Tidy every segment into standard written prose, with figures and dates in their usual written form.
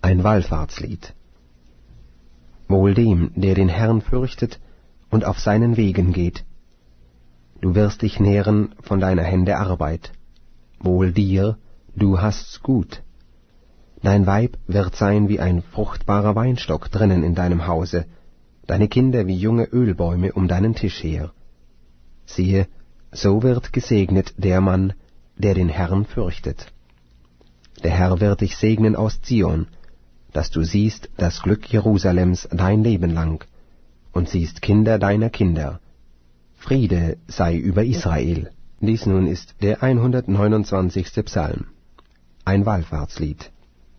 Ein Wallfahrtslied. Wohl dem, der den Herrn fürchtet und auf seinen Wegen geht. Du wirst dich nähren von deiner Hände Arbeit. Wohl dir, du hast's gut. Dein Weib wird sein wie ein fruchtbarer Weinstock drinnen in deinem Hause, deine Kinder wie junge Ölbäume um deinen Tisch her. Siehe, so wird gesegnet der Mann, der den Herrn fürchtet. Der Herr wird dich segnen aus Zion, dass du siehst das Glück Jerusalems dein Leben lang und siehst Kinder deiner Kinder. Friede sei über Israel. Dies nun ist der 129. Psalm. Ein Wallfahrtslied.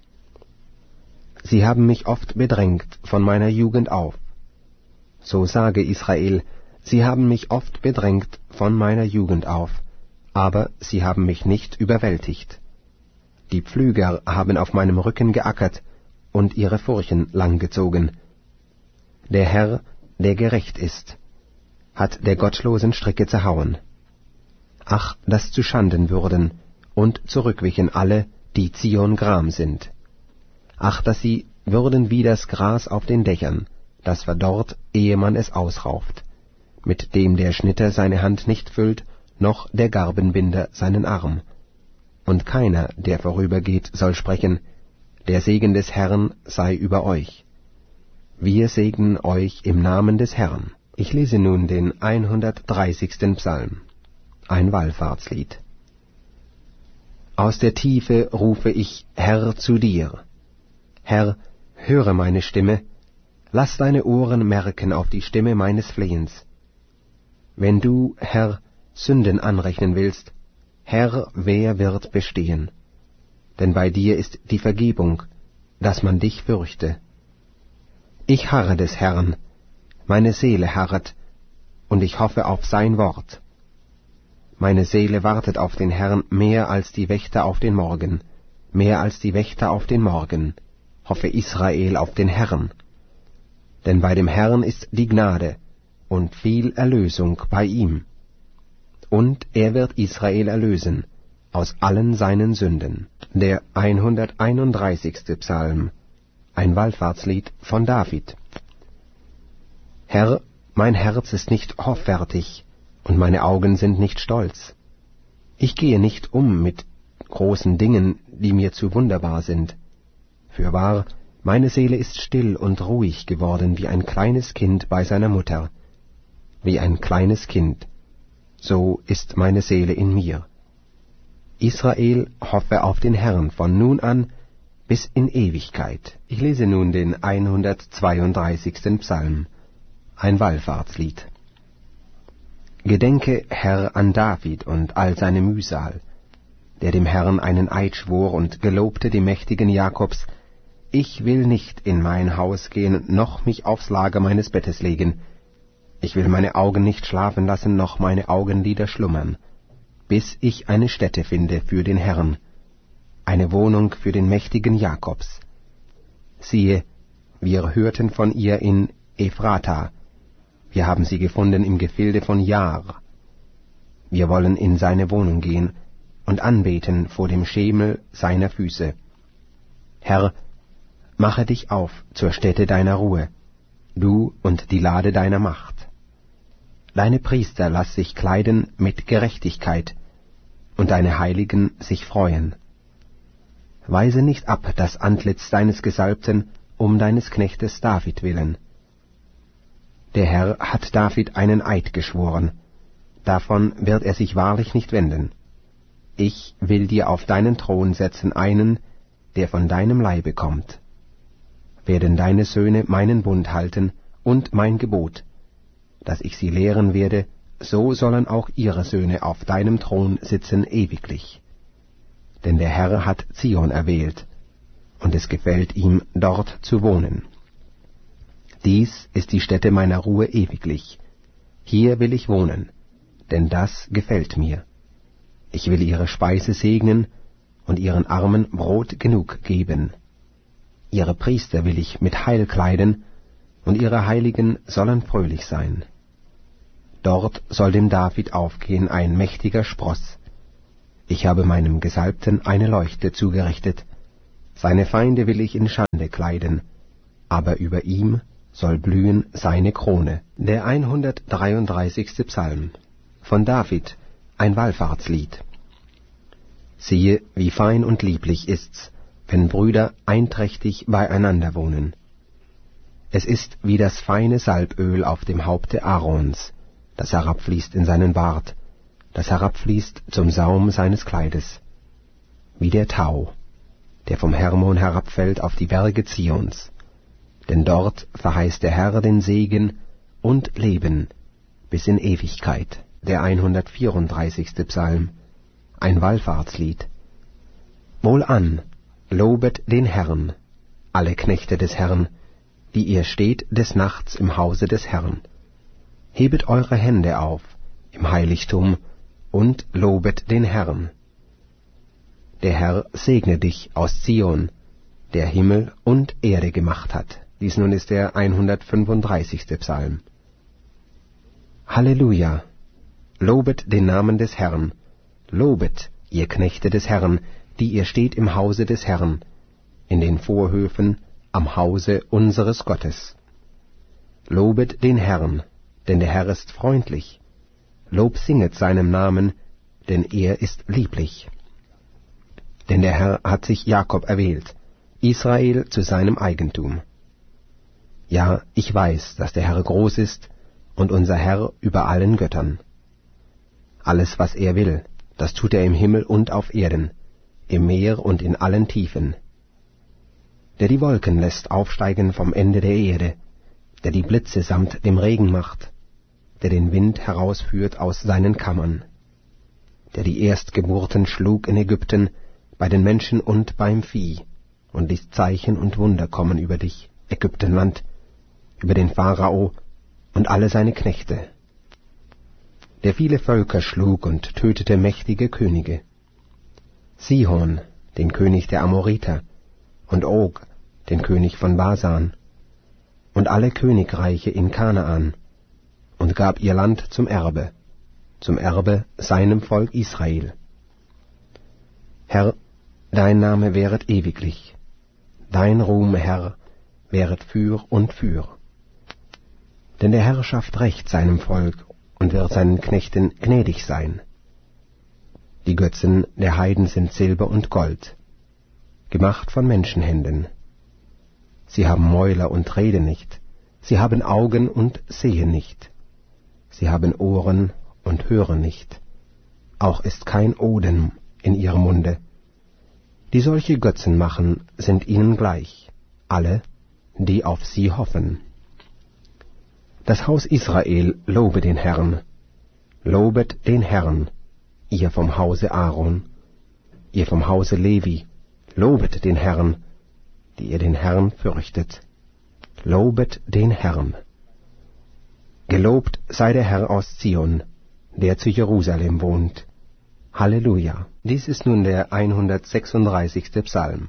Sie haben mich oft bedrängt von meiner Jugend auf. So sage Israel, sie haben mich oft bedrängt von meiner Jugend auf, aber sie haben mich nicht überwältigt. Die Pflüger haben auf meinem Rücken geackert und ihre Furchen langgezogen. Der Herr, der gerecht ist, hat der Gottlosen Stricke zerhauen. Ach, dass zuschanden würden und zurückwichen alle, die Zion gram sind. Ach, dass sie würden wie das Gras auf den Dächern, das verdorrt, ehe man es ausrauft, mit dem der Schnitter seine Hand nicht füllt, noch der Garbenbinder seinen Arm. Und keiner, der vorübergeht, soll sprechen, der Segen des Herrn sei über euch. Wir segnen euch im Namen des Herrn. Ich lese nun den 130. Psalm. Ein Wallfahrtslied. Aus der Tiefe rufe ich, Herr, zu dir. Herr, höre meine Stimme, lass deine Ohren merken auf die Stimme meines Flehens. Wenn du, Herr, Sünden anrechnen willst, Herr, wer wird bestehen? Denn bei dir ist die Vergebung, dass man dich fürchte. Ich harre des Herrn, meine Seele harret, und ich hoffe auf sein Wort. Meine Seele wartet auf den Herrn mehr als die Wächter auf den Morgen, mehr als die Wächter auf den Morgen, hoffe Israel auf den Herrn. Denn bei dem Herrn ist die Gnade und viel Erlösung bei ihm. Und er wird Israel erlösen aus allen seinen Sünden. Der 131. Psalm, ein Wallfahrtslied von David. Herr, mein Herz ist nicht hoffärtig, und meine Augen sind nicht stolz. Ich gehe nicht um mit großen Dingen, die mir zu wunderbar sind. Fürwahr, meine Seele ist still und ruhig geworden wie ein kleines Kind bei seiner Mutter. Wie ein kleines Kind, so ist meine Seele in mir. Israel hoffe auf den Herrn von nun an bis in Ewigkeit. Ich lese nun den 132. Psalm, ein Wallfahrtslied. Gedenke, Herr, an David und all seine Mühsal, der dem Herrn einen Eid schwor und gelobte dem mächtigen Jakobs, ich will nicht in mein Haus gehen, noch mich aufs Lager meines Bettes legen. Ich will meine Augen nicht schlafen lassen, noch meine Augenlider schlummern, bis ich eine Stätte finde für den Herrn, eine Wohnung für den mächtigen Jakobs. Siehe, wir hörten von ihr in Ephrata, wir haben sie gefunden im Gefilde von Jaar. Wir wollen in seine Wohnung gehen und anbeten vor dem Schemel seiner Füße. Herr, mache dich auf zur Stätte deiner Ruhe, du und die Lade deiner Macht. Deine Priester lass sich kleiden mit Gerechtigkeit, und deine Heiligen sich freuen. Weise nicht ab das Antlitz deines Gesalbten, um deines Knechtes David willen. Der Herr hat David einen Eid geschworen, davon wird er sich wahrlich nicht wenden. Ich will dir auf deinen Thron setzen einen, der von deinem Leibe kommt. Werden deine Söhne meinen Bund halten und mein Gebot, dass ich sie lehren werde, so sollen auch ihre Söhne auf deinem Thron sitzen ewiglich. Denn der Herr hat Zion erwählt, und es gefällt ihm, dort zu wohnen. Dies ist die Stätte meiner Ruhe ewiglich. Hier will ich wohnen, denn das gefällt mir. Ich will ihre Speise segnen und ihren Armen Brot genug geben. Ihre Priester will ich mit Heil kleiden, und ihre Heiligen sollen fröhlich sein. Dort soll dem David aufgehen ein mächtiger Spross. Ich habe meinem Gesalbten eine Leuchte zugerichtet. Seine Feinde will ich in Schande kleiden, aber über ihm soll blühen seine Krone. Der 133. Psalm von David, ein Wallfahrtslied. Siehe, wie fein und lieblich ist's, wenn Brüder einträchtig beieinander wohnen. Es ist wie das feine Salböl auf dem Haupte Aarons, das herabfließt in seinen Bart, das herabfließt zum Saum seines Kleides, wie der Tau, der vom Hermon herabfällt auf die Berge Zions. Denn dort verheißt der Herr den Segen und Leben bis in Ewigkeit. Der 134. Psalm, ein Wallfahrtslied. Wohlan, lobet den Herrn, alle Knechte des Herrn, die ihr steht des Nachts im Hause des Herrn. Hebet eure Hände auf im Heiligtum und lobet den Herrn. Der Herr segne dich aus Zion, der Himmel und Erde gemacht hat. Dies nun ist der 135. Psalm. Halleluja! Lobet den Namen des Herrn, lobet, ihr Knechte des Herrn, die ihr steht im Hause des Herrn, in den Vorhöfen am Hause unseres Gottes. Lobet den Herrn, denn der Herr ist freundlich. Lob singet seinem Namen, denn er ist lieblich. Denn der Herr hat sich Jakob erwählt, Israel zu seinem Eigentum. Ja, ich weiß, dass der Herr groß ist und unser Herr über allen Göttern. Alles, was er will, das tut er im Himmel und auf Erden, im Meer und in allen Tiefen. Der die Wolken lässt aufsteigen vom Ende der Erde, der die Blitze samt dem Regen macht, der den Wind herausführt aus seinen Kammern, der die Erstgeburten schlug in Ägypten, bei den Menschen und beim Vieh, und ließ Zeichen und Wunder kommen über dich, Ägyptenland, über den Pharao und alle seine Knechte, der viele Völker schlug und tötete mächtige Könige, Sihon, den König der Amoriter, und Og, den König von Basan, und alle Königreiche in Kanaan, und gab ihr Land zum Erbe seinem Volk Israel. Herr, dein Name wäret ewiglich, dein Ruhm, Herr, wäret für und für. Denn der Herr schafft Recht seinem Volk und wird seinen Knechten gnädig sein. Die Götzen der Heiden sind Silber und Gold, gemacht von Menschenhänden. Sie haben Mäuler und reden nicht, sie haben Augen und sehen nicht, sie haben Ohren und hören nicht, auch ist kein Odem in ihrem Munde. Die solche Götzen machen, sind ihnen gleich, alle, die auf sie hoffen. Das Haus Israel lobe den Herrn, lobet den Herrn, ihr vom Hause Aaron, ihr vom Hause Levi, lobet den Herrn, die ihr den Herrn fürchtet, lobet den Herrn. Gelobt sei der Herr aus Zion, der zu Jerusalem wohnt. Halleluja! Dies ist nun der 136. Psalm.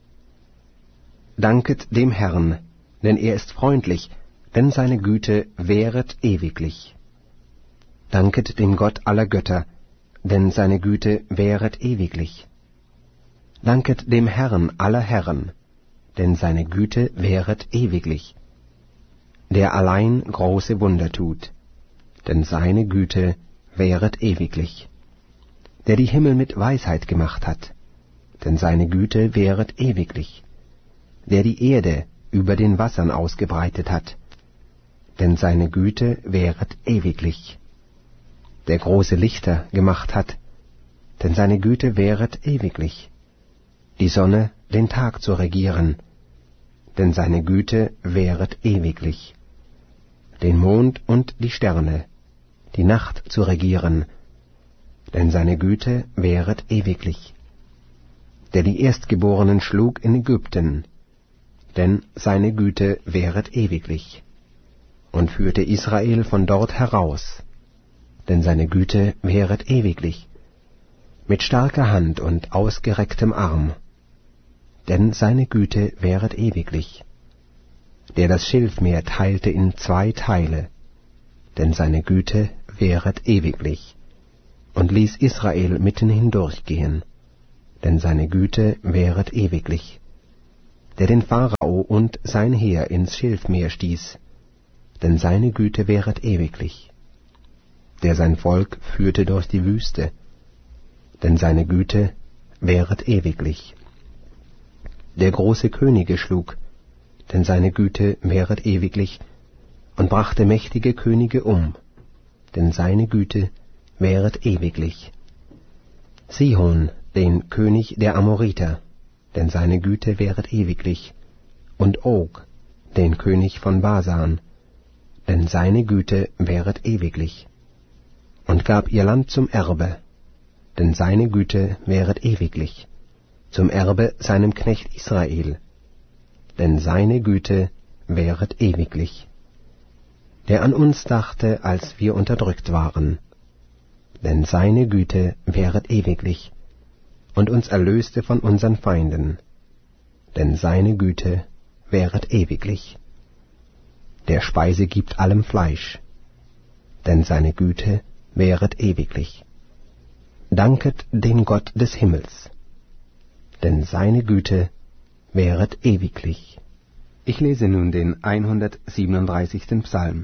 Danket dem Herrn, denn er ist freundlich, denn seine Güte währet ewiglich. Danket dem Gott aller Götter, denn seine Güte währet ewiglich. Danket dem Herrn aller Herren, denn seine Güte währet ewiglich. Der allein große Wunder tut, denn seine Güte währet ewiglich. Der die Himmel mit Weisheit gemacht hat, denn seine Güte währet ewiglich. Der die Erde über den Wassern ausgebreitet hat, denn seine Güte währet ewiglich. Der große Lichter gemacht hat, denn seine Güte währet ewiglich. Die Sonne den Tag zu regieren, denn seine Güte währet ewiglich. Den Mond und die Sterne, die Nacht zu regieren, denn seine Güte währet ewiglich. Der die Erstgeborenen schlug in Ägypten, denn seine Güte währet ewiglich, und führte Israel von dort heraus, denn seine Güte währet ewiglich, mit starker Hand und ausgerecktem Arm, denn seine Güte währet ewiglich. Der das Schilfmeer teilte in 2 Teile, denn seine Güte währet ewiglich, und ließ Israel mitten hindurchgehen, denn seine Güte währet ewiglich. der den Pharao und sein Heer ins Schilfmeer stieß, denn seine Güte währet ewiglich. Der sein Volk führte durch die Wüste, denn seine Güte währet ewiglich. Der große Könige schlug, denn seine Güte währet ewiglich, und brachte mächtige Könige um, denn seine Güte währet ewiglich. Sihon, den König der Amoriter, denn seine Güte währet ewiglich, und Og, den König von Basan, denn seine Güte währet ewiglich, und gab ihr Land zum Erbe, denn seine Güte währet ewiglich, zum Erbe seinem Knecht Israel, denn seine Güte währet ewiglich, der an uns dachte, als wir unterdrückt waren, denn seine Güte währet ewiglich, und uns erlöste von unseren Feinden, denn seine Güte währet ewiglich. Der Speise gibt allem Fleisch, denn seine Güte währet ewiglich. Danket dem Gott des Himmels, denn seine Güte währet ewiglich. Ich lese nun den 137. Psalm.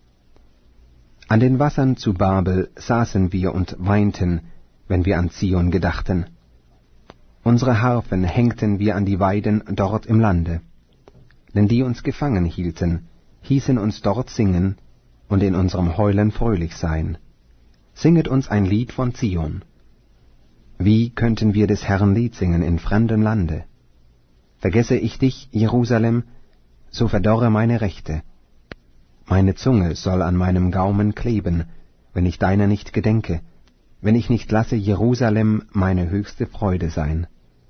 An den Wassern zu Babel saßen wir und weinten, wenn wir an Zion gedachten. Unsere Harfen hängten wir an die Weiden dort im Lande. Denn die uns gefangen hielten, hießen uns dort singen und in unserem Heulen fröhlich sein. Singet uns ein Lied von Zion. Wie könnten wir des Herrn Lied singen in fremdem Lande? Vergesse ich dich, Jerusalem, so verdorre meine Rechte. Meine Zunge soll an meinem Gaumen kleben, wenn ich deiner nicht gedenke, wenn ich nicht lasse Jerusalem meine höchste Freude sein.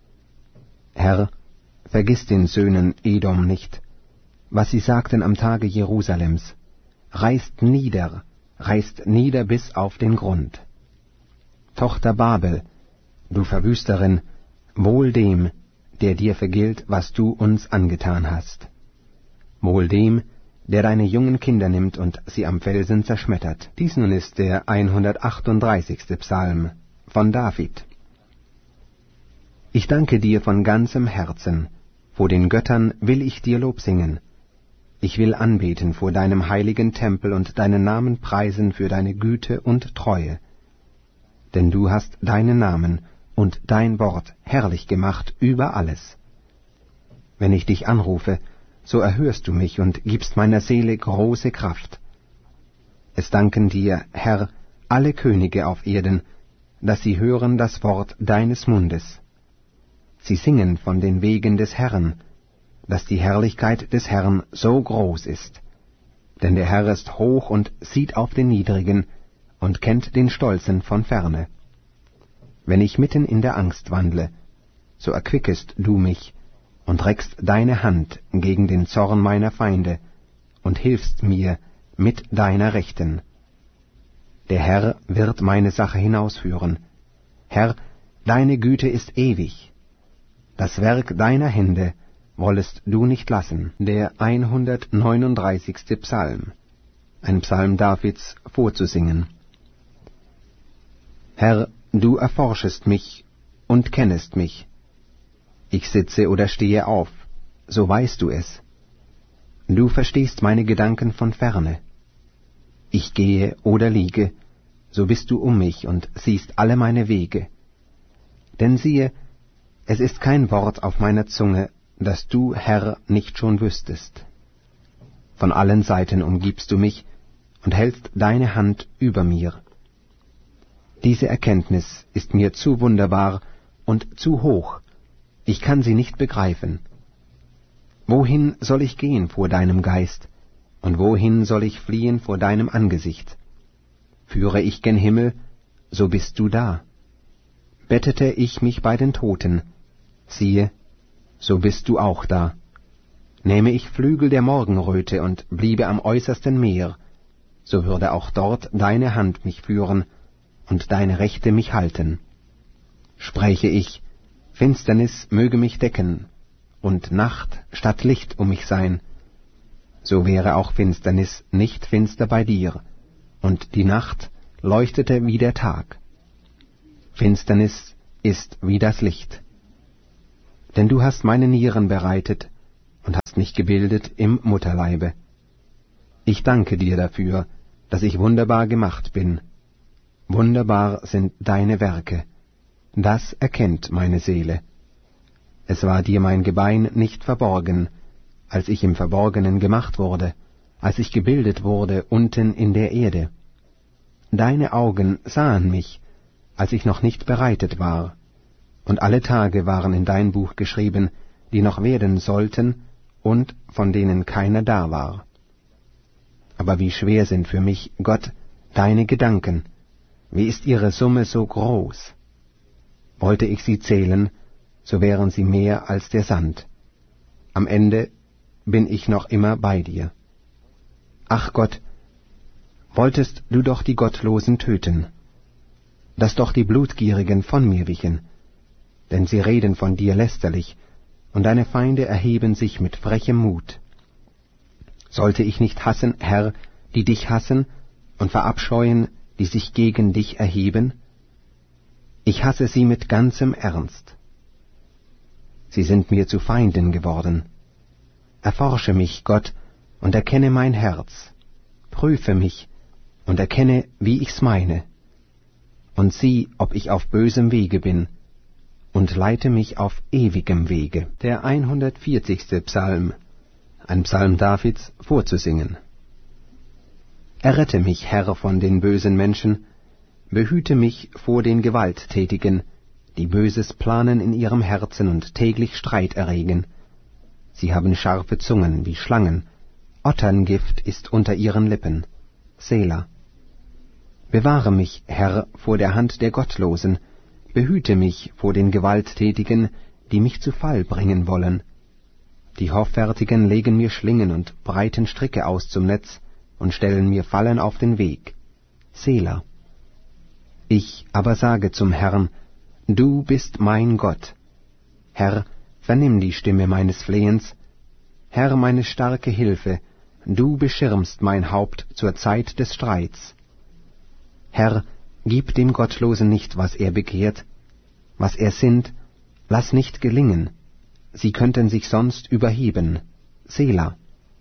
Herr, vergiss den Söhnen Edom nicht, was sie sagten am Tage Jerusalems, reißt nieder bis auf den Grund. Tochter Babel, du Verwüsterin, wohl dem, der dir vergilt, was du uns angetan hast. Wohl dem, der deine jungen Kinder nimmt und sie am Felsen zerschmettert. Dies nun ist der 138. Psalm von David. Ich danke dir von ganzem Herzen, vor den Göttern will ich dir Lob singen. Ich will anbeten vor deinem heiligen Tempel und deinen Namen preisen für deine Güte und Treue. Denn du hast deinen Namen und dein Wort herrlich gemacht über alles. Wenn ich dich anrufe, so erhörst du mich und gibst meiner Seele große Kraft. Es danken dir, Herr, alle Könige auf Erden, dass sie hören das Wort deines Mundes. Sie singen von den Wegen des Herrn, dass die Herrlichkeit des Herrn so groß ist. Denn der Herr ist hoch und sieht auf den Niedrigen und kennt den Stolzen von ferne. Wenn ich mitten in der Angst wandle, so erquickest du mich und reckst deine Hand gegen den Zorn meiner Feinde und hilfst mir mit deiner Rechten. Der Herr wird meine Sache hinausführen. Herr, deine Güte ist ewig. Das Werk deiner Hände wollest du nicht lassen. Der 139. Psalm, ein Psalm Davids vorzusingen. Herr, du erforschest mich und kennest mich. Ich sitze oder stehe auf, so weißt du es. Du verstehst meine Gedanken von ferne. Ich gehe oder liege, so bist du um mich und siehst alle meine Wege. Denn siehe, es ist kein Wort auf meiner Zunge, das du, Herr, nicht schon wüsstest. Von allen Seiten umgibst du mich und hältst deine Hand über mir. Diese Erkenntnis ist mir zu wunderbar und zu hoch, ich kann sie nicht begreifen. Wohin soll ich gehen vor deinem Geist, und wohin soll ich fliehen vor deinem Angesicht? Führe ich gen Himmel, so bist du da. Bettete ich mich bei den Toten, siehe, so bist du auch da. Nähme ich Flügel der Morgenröte und bliebe am äußersten Meer, so würde auch dort deine Hand mich führen und deine Rechte mich halten. Spräche ich, Finsternis möge mich decken und Nacht statt Licht um mich sein, so wäre auch Finsternis nicht finster bei dir, und die Nacht leuchtete wie der Tag. Finsternis ist wie das Licht. Denn du hast meine Nieren bereitet hast mich gebildet im Mutterleibe. Ich danke dir dafür, dass ich wunderbar gemacht bin. Wunderbar sind deine Werke. Das erkennt meine Seele. Es war dir mein Gebein nicht verborgen, als ich im Verborgenen gemacht wurde, als ich gebildet wurde unten in der Erde. Deine Augen sahen mich, als ich noch nicht bereitet war, und alle Tage waren in dein Buch geschrieben, die noch werden sollten und von denen keiner da war. Aber wie schwer sind für mich, Gott, deine Gedanken, wie ist ihre Summe so groß? Wollte ich sie zählen, so wären sie mehr als der Sand. Am Ende bin ich noch immer bei dir. Ach Gott, wolltest du doch die Gottlosen töten, dass doch die Blutgierigen von mir wichen, denn sie reden von dir lästerlich, und deine Feinde erheben sich mit frechem Mut. Sollte ich nicht hassen, Herr, die dich hassen, und verabscheuen, die sich gegen dich erheben? Ich hasse sie mit ganzem Ernst. Sie sind mir zu Feinden geworden. Erforsche mich, Gott, und erkenne mein Herz. Prüfe mich und erkenne, wie ich's meine. Und sieh, ob ich auf bösem Wege bin, und leite mich auf ewigem Wege. Der 140. Psalm, ein Psalm Davids, vorzusingen. Errette mich, Herr, von den bösen Menschen, behüte mich vor den Gewalttätigen, die Böses planen in ihrem Herzen und täglich Streit erregen. Sie haben scharfe Zungen wie Schlangen, Otterngift ist unter ihren Lippen. Sela. Bewahre mich, Herr, vor der Hand der Gottlosen, behüte mich vor den Gewalttätigen, die mich zu Fall bringen wollen. Die Hoffärtigen legen mir Schlingen und breiten Stricke aus zum Netz und stellen mir Fallen auf den Weg. Sela. Ich aber sage zum Herrn, du bist mein Gott. Herr, vernimm die Stimme meines Flehens. Herr, meine starke Hilfe, du beschirmst mein Haupt zur Zeit des Streits. Herr, gib dem Gottlosen nicht, was er begehrt. Was er sinnt, lass nicht gelingen. Sie könnten sich sonst überheben. Sela.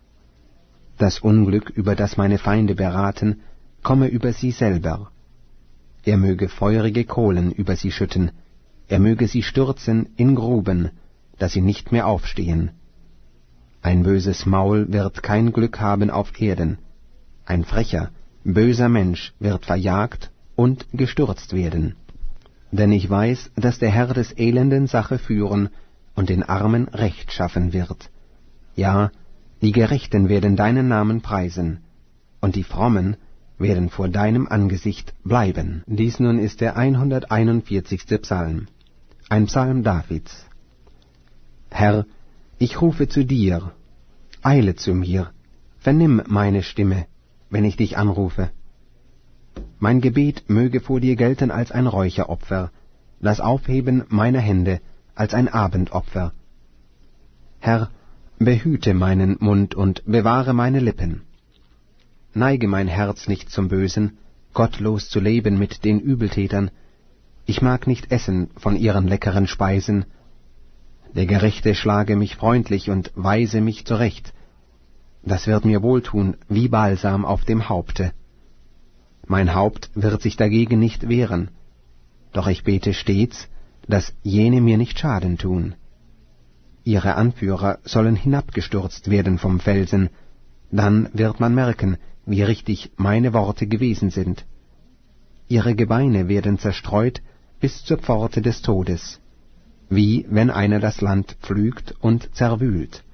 Das Unglück, über das meine Feinde beraten, komme über sie selber. Er möge feurige Kohlen über sie schütten, er möge sie stürzen in Gruben, dass sie nicht mehr aufstehen. Ein böses Maul wird kein Glück haben auf Erden, ein frecher, böser Mensch wird verjagt und gestürzt werden. Denn ich weiß, dass der Herr des Elenden Sache führen und den Armen Recht schaffen wird. Ja, die Gerechten werden deinen Namen preisen, und die Frommen werden vor deinem Angesicht bleiben. Dies nun ist der 141. Psalm, ein Psalm Davids. Herr, ich rufe zu dir, eile zu mir, vernimm meine Stimme, wenn ich dich anrufe. Mein Gebet möge vor dir gelten als ein Räucheropfer, das Aufheben meiner Hände als ein Abendopfer. Herr, behüte meinen Mund und bewahre meine Lippen. Neige mein Herz nicht zum Bösen, gottlos zu leben mit den Übeltätern. Ich mag nicht essen von ihren leckeren Speisen. Der Gerechte schlage mich freundlich und weise mich zurecht. Das wird mir wohltun wie Balsam auf dem Haupte. Mein Haupt wird sich dagegen nicht wehren, doch ich bete stets, dass jene mir nicht Schaden tun. Ihre Anführer sollen hinabgestürzt werden vom Felsen, dann wird man merken, wie richtig meine Worte gewesen sind. Ihre Gebeine werden zerstreut bis zur Pforte des Todes, wie wenn einer das Land pflügt und zerwühlt.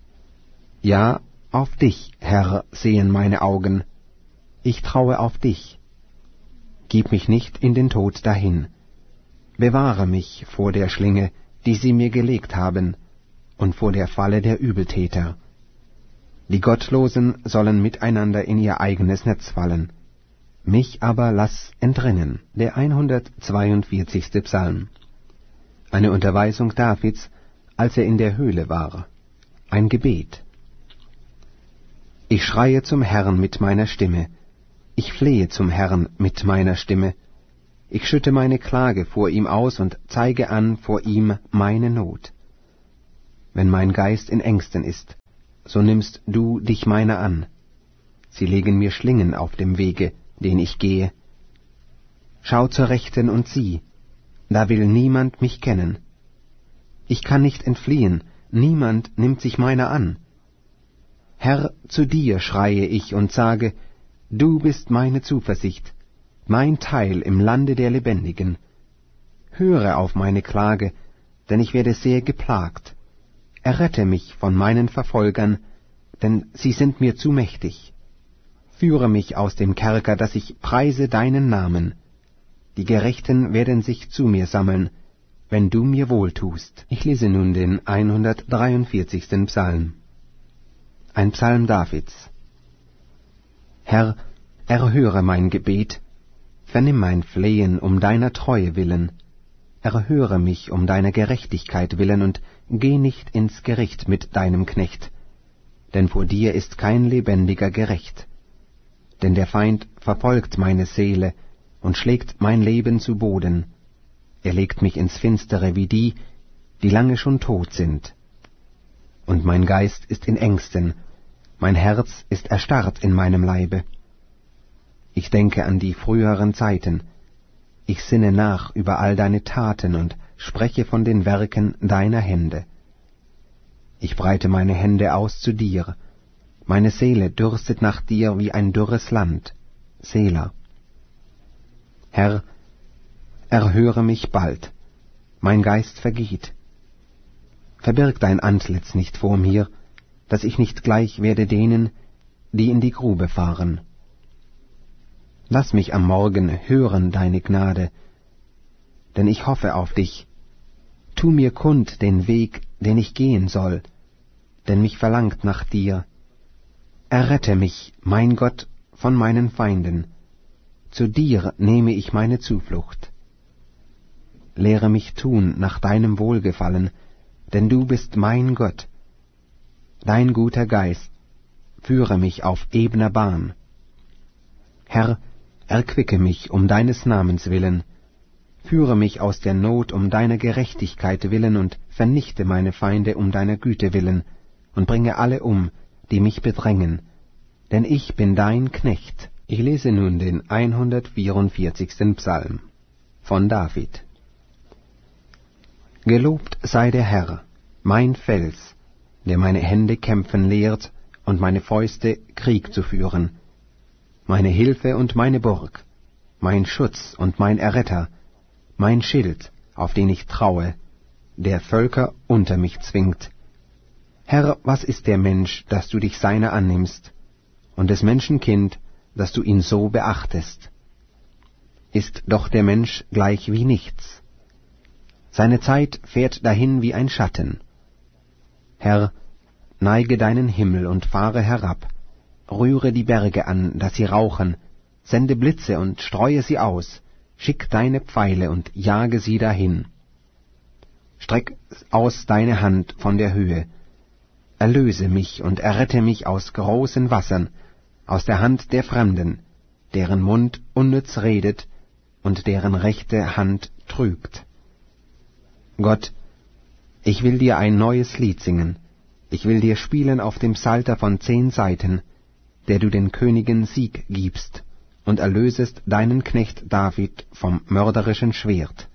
Ja, auf dich, Herr, sehen meine Augen. Ich traue auf dich. Gib mich nicht in den Tod dahin. Bewahre mich vor der Schlinge, die sie mir gelegt haben, und vor der Falle der Übeltäter. Die Gottlosen sollen miteinander in ihr eigenes Netz fallen. Mich aber lass entrinnen. Der 142. Psalm. Eine Unterweisung Davids, als er in der Höhle war. Ein Gebet. Ich schreie zum Herrn mit meiner Stimme. Ich flehe zum Herrn mit meiner Stimme. Ich schütte meine Klage vor ihm aus und zeige an vor ihm meine Not. Wenn mein Geist in Ängsten ist, so nimmst du dich meiner an. Sie legen mir Schlingen auf dem Wege, den ich gehe. Schau zur Rechten und sieh, da will niemand mich kennen. Ich kann nicht entfliehen, niemand nimmt sich meiner an. Herr, zu dir schreie ich und sage, du bist meine Zuversicht, mein Teil im Lande der Lebendigen. Höre auf meine Klage, denn ich werde sehr geplagt. Errette mich von meinen Verfolgern, denn sie sind mir zu mächtig. Führe mich aus dem Kerker, dass ich preise deinen Namen. Die Gerechten werden sich zu mir sammeln, wenn du mir wohltust. Ich lese nun den 143. Psalm. Ein Psalm Davids. Herr, erhöre mein Gebet, vernimm mein Flehen um deiner Treue willen. Erhöre mich um deiner Gerechtigkeit willen und geh nicht ins Gericht mit deinem Knecht. Denn vor dir ist kein Lebendiger gerecht. Denn der Feind verfolgt meine Seele und schlägt mein Leben zu Boden. Er legt mich ins Finstere wie die, die lange schon tot sind. Und mein Geist ist in Ängsten, mein Herz ist erstarrt in meinem Leibe. Ich denke an die früheren Zeiten, ich sinne nach über all deine Taten und spreche von den Werken deiner Hände. Ich breite meine Hände aus zu dir, meine Seele dürstet nach dir wie ein dürres Land. Sela. Herr, erhöre mich bald, mein Geist vergeht. Verbirg dein Antlitz nicht vor mir, dass ich nicht gleich werde denen, die in die Grube fahren. Lass mich am Morgen hören deine Gnade, denn ich hoffe auf dich. Tu mir kund den Weg, den ich gehen soll, denn mich verlangt nach dir. Errette mich, mein Gott, von meinen Feinden. Zu dir nehme ich meine Zuflucht. Lehre mich tun nach deinem Wohlgefallen, denn du bist mein Gott. Dein guter Geist führe mich auf ebner Bahn. Herr, erquicke mich um deines Namens willen, führe mich aus der Not um deiner Gerechtigkeit willen und vernichte meine Feinde um deiner Güte willen und bringe alle um, die mich bedrängen, denn ich bin dein Knecht. Ich lese nun den 144. Psalm von David. Gelobt sei der Herr, mein Fels, der meine Hände kämpfen lehrt und meine Fäuste Krieg zu führen, meine Hilfe und meine Burg, mein Schutz und mein Erretter, mein Schild, auf den ich traue, der Völker unter mich zwingt. Herr, was ist der Mensch, dass du dich seiner annimmst, und des Menschen Kind, dass du ihn so beachtest? Ist doch der Mensch gleich wie nichts. Seine Zeit fährt dahin wie ein Schatten. Herr, neige deinen Himmel und fahre herab, rühre die Berge an, dass sie rauchen, sende Blitze und streue sie aus, schick deine Pfeile und jage sie dahin. Streck aus deine Hand von der Höhe, erlöse mich und errette mich aus großen Wassern, aus der Hand der Fremden, deren Mund unnütz redet und deren rechte Hand trügt. Gott, ich will dir ein neues Lied singen, ich will dir spielen auf dem Psalter von 10 Saiten, der du den Königen Sieg gibst und erlösest deinen Knecht David vom mörderischen Schwert.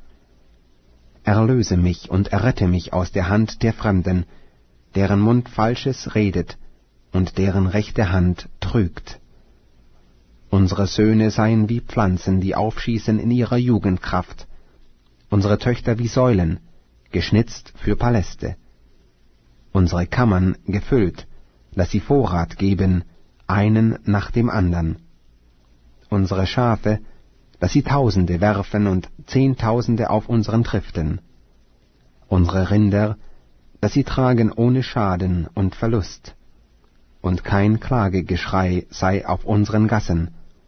Erlöse mich und errette mich aus der Hand der Fremden, deren Mund Falsches redet und deren rechte Hand trügt. Unsere Söhne seien wie Pflanzen, die aufschießen in ihrer Jugendkraft, unsere Töchter wie Säulen, geschnitzt für Paläste. Unsere Kammern gefüllt, dass sie Vorrat geben, einen nach dem andern. Unsere Schafe, dass sie Tausende werfen und 10.000 auf unseren Triften. Unsere Rinder, dass sie tragen ohne Schaden und Verlust. Und kein Klagegeschrei sei auf unseren Gassen.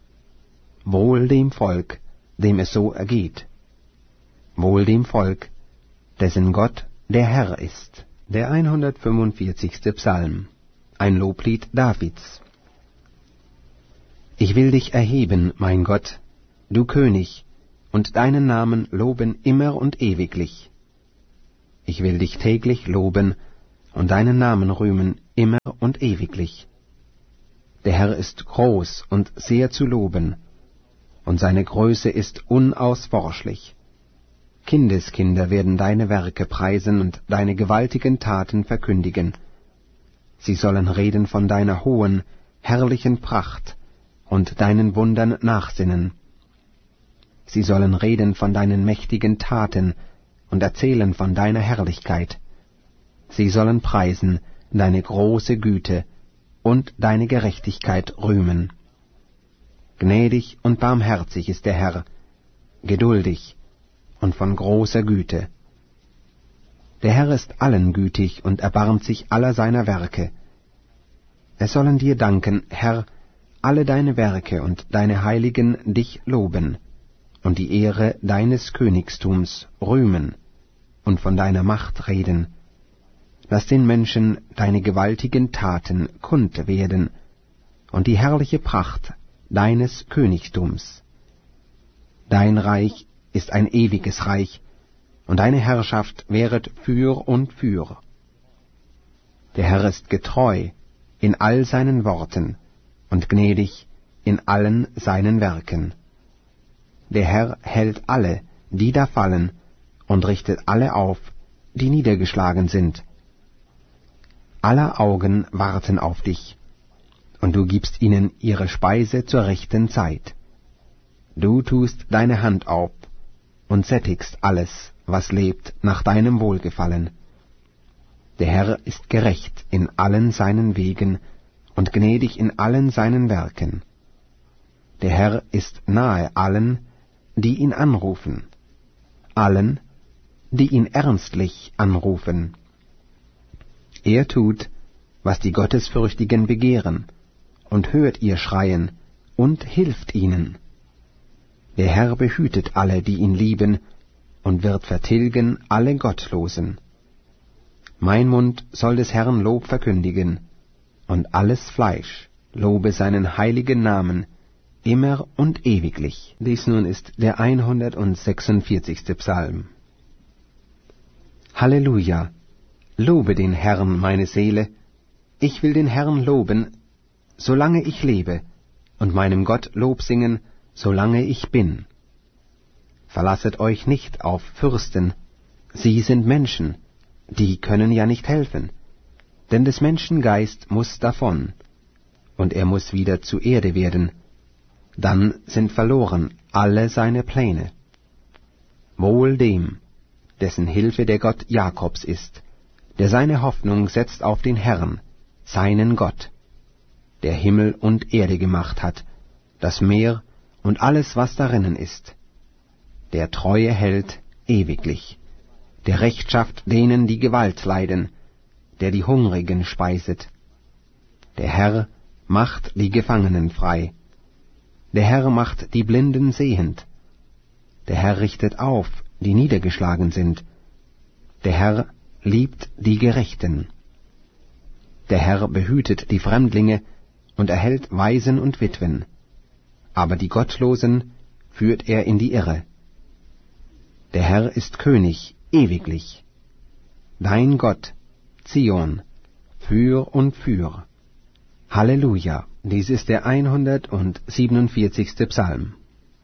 Wohl dem Volk, dem es so ergeht. Wohl dem Volk, dessen Gott der Herr ist. Der 145. Psalm, ein Loblied Davids. Ich will dich erheben, mein Gott, du König, und deinen Namen loben immer und ewiglich. Ich will dich täglich loben und deinen Namen rühmen immer und ewiglich. Der Herr ist groß und sehr zu loben, und seine Größe ist unausforschlich. Kindeskinder werden deine Werke preisen und deine gewaltigen Taten verkündigen. Sie sollen reden von deiner hohen, herrlichen Pracht und deinen Wundern nachsinnen. Sie sollen reden von deinen mächtigen Taten und erzählen von deiner Herrlichkeit. Sie sollen preisen deine große Güte und deine Gerechtigkeit rühmen. Gnädig und barmherzig ist der Herr, geduldig und von großer Güte. Der Herr ist allen gütig und erbarmt sich aller seiner Werke. Es sollen dir danken, Herr, alle deine Werke und deine Heiligen dich loben und die Ehre deines Königstums rühmen und von deiner Macht reden. Lass den Menschen deine gewaltigen Taten kund werden und die herrliche Pracht deines Königtums. Dein Reich ist ein ewiges Reich, und deine Herrschaft währet für und für. Der Herr ist getreu in all seinen Worten und gnädig in allen seinen Werken. Der Herr hält alle, die da fallen, und richtet alle auf, die niedergeschlagen sind. Aller Augen warten auf dich, und du gibst ihnen ihre Speise zur rechten Zeit. Du tust deine Hand auf und sättigst alles, was lebt, nach deinem Wohlgefallen. Der Herr ist gerecht in allen seinen Wegen und gnädig in allen seinen Werken. Der Herr ist nahe allen, die ihn anrufen, allen, die ihn ernstlich anrufen. Er tut, was die Gottesfürchtigen begehren, und hört ihr Schreien, und hilft ihnen. Der Herr behütet alle, die ihn lieben, und wird vertilgen alle Gottlosen. Mein Mund soll des Herrn Lob verkündigen, und alles Fleisch lobe seinen heiligen Namen, immer und ewiglich. Dies nun ist der 146. Psalm. Halleluja! Lobe den Herrn, meine Seele. Ich will den Herrn loben, solange ich lebe, und meinem Gott Lob singen, solange ich bin. Verlasset euch nicht auf Fürsten, sie sind Menschen, die können ja nicht helfen, denn des Menschen Geist muß davon, und er muß wieder zu Erde werden, dann sind verloren alle seine Pläne. Wohl dem, dessen Hilfe der Gott Jakobs ist, der seine Hoffnung setzt auf den Herrn, seinen Gott, der Himmel und Erde gemacht hat, das Meer und alles, was darinnen ist, der Treue hält ewiglich, der Recht schafft denen, die Gewalt leiden, der die Hungrigen speiset. Der Herr macht die Gefangenen frei, der Herr macht die Blinden sehend, der Herr richtet auf, die niedergeschlagen sind, der Herr liebt die Gerechten. Der Herr behütet die Fremdlinge und erhält Waisen und Witwen, aber die Gottlosen führt er in die Irre. Der Herr ist König ewiglich. Dein Gott, Zion, für und für. Halleluja! Dies ist der 147. Psalm.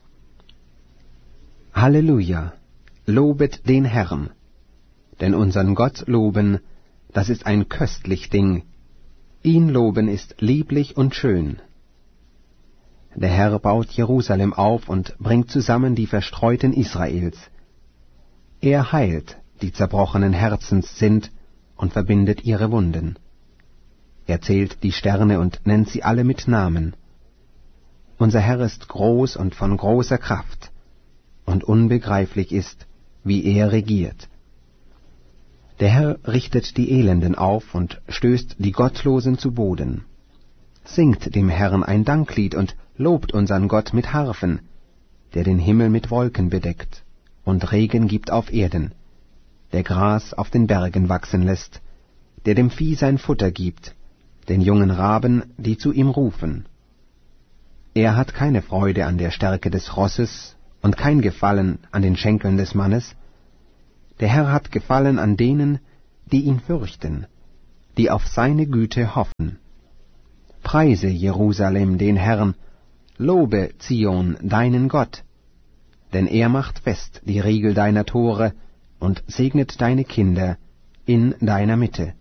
Halleluja! Lobet den Herrn! Denn unsern Gott loben, das ist ein köstlich Ding. Ihn loben ist lieblich und schön. Der Herr baut Jerusalem auf und bringt zusammen die Verstreuten Israels. Er heilt, die zerbrochenen Herzens sind, und verbindet ihre Wunden. Er zählt die Sterne und nennt sie alle mit Namen. Unser Herr ist groß und von großer Kraft, und unbegreiflich ist, wie er regiert. Der Herr richtet die Elenden auf und stößt die Gottlosen zu Boden. Singt dem Herrn ein Danklied und lobt unsern Gott mit Harfen, der den Himmel mit Wolken bedeckt und Regen gibt auf Erden, der Gras auf den Bergen wachsen lässt, der dem Vieh sein Futter gibt, den jungen Raben, die zu ihm rufen. Er hat keine Freude an der Stärke des Rosses und kein Gefallen an den Schenkeln des Mannes. Der Herr hat Gefallen an denen, die ihn fürchten, die auf seine Güte hoffen. Preise, Jerusalem, den Herrn, lobe, Zion, deinen Gott, denn er macht fest die Riegel deiner Tore und segnet deine Kinder in deiner Mitte.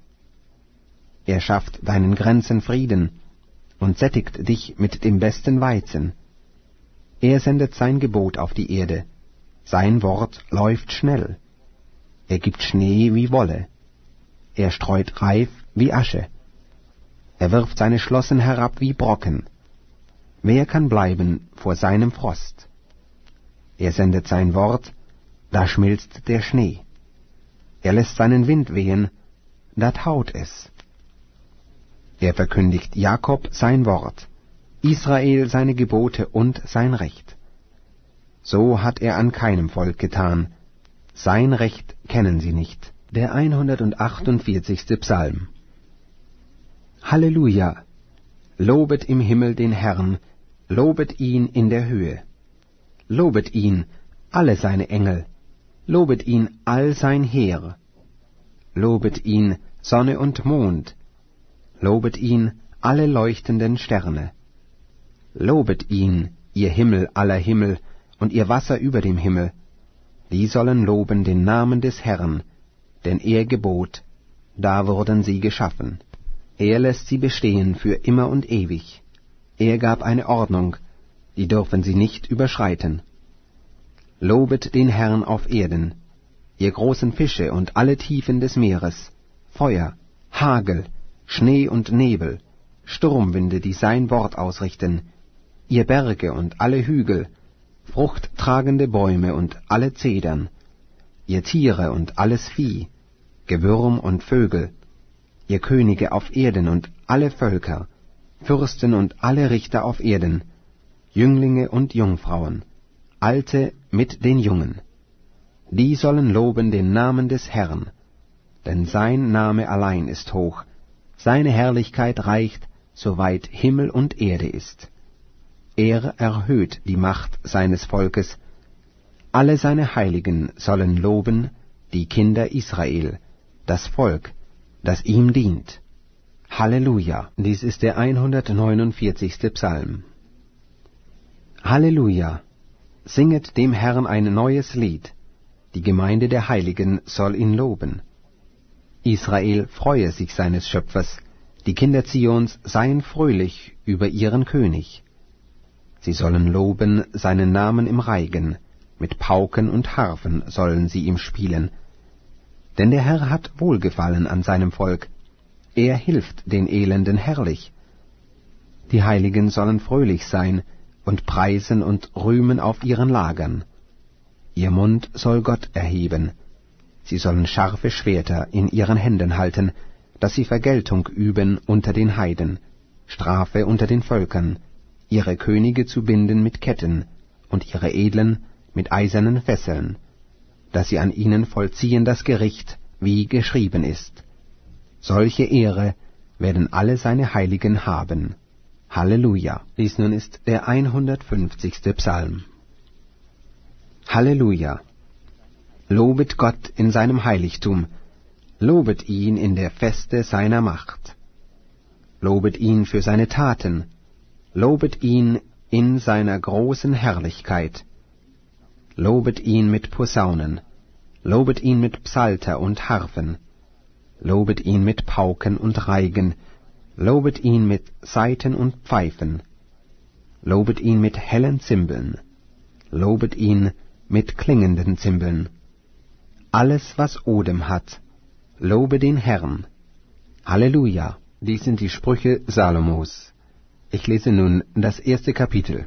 Er schafft deinen Grenzen Frieden und sättigt dich mit dem besten Weizen. Er sendet sein Gebot auf die Erde, sein Wort läuft schnell. Er gibt Schnee wie Wolle, er streut Reif wie Asche. Er wirft seine Schlossen herab wie Brocken. Wer kann bleiben vor seinem Frost? Er sendet sein Wort, da schmilzt der Schnee. Er lässt seinen Wind wehen, da taut es. Er verkündigt Jakob sein Wort, Israel seine Gebote und sein Recht. So hat er an keinem Volk getan, sein Recht kennen sie nicht. Der 148. Psalm. Halleluja! Lobet im Himmel den Herrn, lobet ihn in der Höhe. Lobet ihn, alle seine Engel, lobet ihn all sein Heer. Lobet ihn, Sonne und Mond, lobet ihn, alle leuchtenden Sterne. Lobet ihn, ihr Himmel aller Himmel und ihr Wasser über dem Himmel. Die sollen loben den Namen des Herrn, denn er gebot, da wurden sie geschaffen. Er lässt sie bestehen für immer und ewig. Er gab eine Ordnung, die dürfen sie nicht überschreiten. Lobet den Herrn auf Erden, ihr großen Fische und alle Tiefen des Meeres, Feuer, Hagel, Schnee und Nebel, Sturmwinde, die sein Wort ausrichten, ihr Berge und alle Hügel, fruchttragende Bäume und alle Zedern, ihr Tiere und alles Vieh, Gewürm und Vögel, ihr Könige auf Erden und alle Völker, Fürsten und alle Richter auf Erden, Jünglinge und Jungfrauen, Alte mit den Jungen. Die sollen loben den Namen des Herrn, denn sein Name allein ist hoch, seine Herrlichkeit reicht, soweit Himmel und Erde ist. Er erhöht die Macht seines Volkes, alle seine Heiligen sollen loben, die Kinder Israel, das Volk, das ihm dient. Halleluja! Dies ist der 149. Psalm. Halleluja! Singet dem Herrn ein neues Lied, die Gemeinde der Heiligen soll ihn loben. Israel freue sich seines Schöpfers, die Kinder Zions seien fröhlich über ihren König. Sie sollen loben seinen Namen im Reigen, mit Pauken und Harfen sollen sie ihm spielen. Denn der Herr hat Wohlgefallen an seinem Volk, er hilft den Elenden herrlich. Die Heiligen sollen fröhlich sein und preisen und rühmen auf ihren Lagern. Ihr Mund soll Gott erheben. Sie sollen scharfe Schwerter in ihren Händen halten, dass sie Vergeltung üben unter den Heiden, Strafe unter den Völkern, ihre Könige zu binden mit Ketten und ihre Edlen mit eisernen Fesseln, dass sie an ihnen vollziehen das Gericht, wie geschrieben ist. Solche Ehre werden alle seine Heiligen haben. Halleluja! Dies nun ist der 150. Psalm. Halleluja! Lobet Gott in seinem Heiligtum, lobet ihn in der Feste seiner Macht. Lobet ihn für seine Taten, lobet ihn in seiner großen Herrlichkeit. Lobet ihn mit Posaunen, lobet ihn mit Psalter und Harfen, lobet ihn mit Pauken und Reigen, lobet ihn mit Saiten und Pfeifen, lobet ihn mit hellen Zimbeln, lobet ihn mit klingenden Zimbeln. Alles, was Odem hat, lobe den Herrn. Halleluja! Dies sind die Sprüche Salomos. Ich lese nun das 1. Kapitel.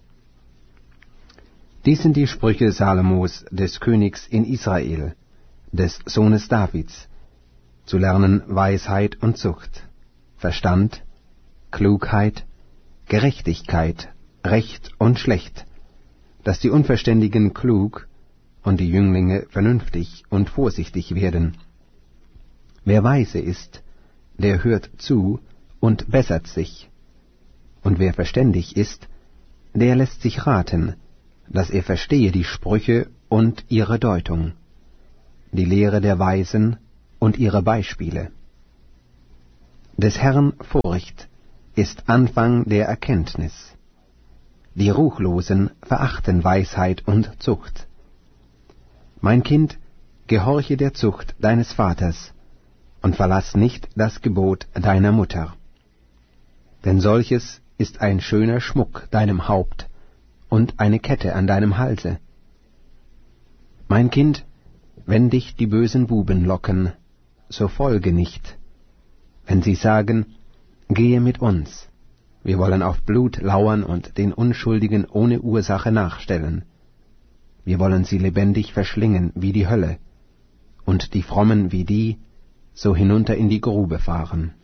Dies sind die Sprüche Salomos, des Königs in Israel, des Sohnes Davids, zu lernen Weisheit und Zucht, Verstand, Klugheit, Gerechtigkeit, Recht und Schlecht, dass die Unverständigen klug und die Jünglinge vernünftig und vorsichtig werden. Wer weise ist, der hört zu und bessert sich, und wer verständig ist, der lässt sich raten, dass er verstehe die Sprüche und ihre Deutung, die Lehre der Weisen und ihre Beispiele. Des Herrn Furcht ist Anfang der Erkenntnis. Die Ruchlosen verachten Weisheit und Zucht. Mein Kind, gehorche der Zucht deines Vaters und verlass nicht das Gebot deiner Mutter. Denn solches ist ein schöner Schmuck deinem Haupt und eine Kette an deinem Halse. Mein Kind, wenn dich die bösen Buben locken, so folge nicht. Wenn sie sagen, gehe mit uns, wir wollen auf Blut lauern und den Unschuldigen ohne Ursache nachstellen. Wir wollen sie lebendig verschlingen wie die Hölle, und die Frommen wie die, so hinunter in die Grube fahren.